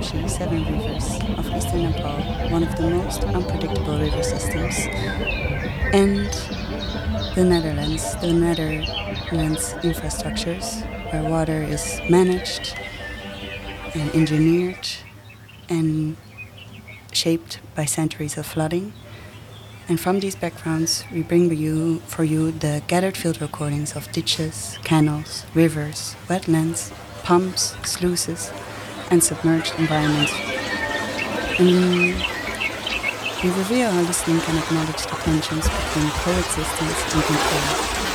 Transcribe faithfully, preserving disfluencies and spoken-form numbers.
Tamshi Seven Rivers of eastern Nepal, one of the most unpredictable river systems, and the Netherlands, the Netherlands infrastructures, where water is managed and engineered and shaped by centuries of flooding. And from these backgrounds, we bring you, for you the gathered field recordings of ditches, canals, rivers, wetlands, pumps, sluices, and submerged environments. And we reveal how listening can acknowledge the tensions between coexistence and control.